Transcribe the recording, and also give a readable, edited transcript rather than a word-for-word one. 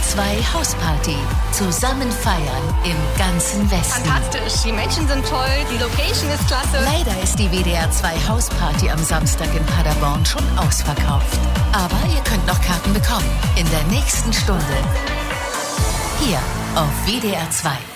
2 Hausparty. Zusammen feiern im ganzen Westen. Fantastisch, die Menschen sind toll, die Location ist klasse. Leider ist die WDR 2 Hausparty am Samstag in Paderborn schon ausverkauft. Aber ihr könnt noch Karten bekommen in der nächsten Stunde. Hier auf WDR 2.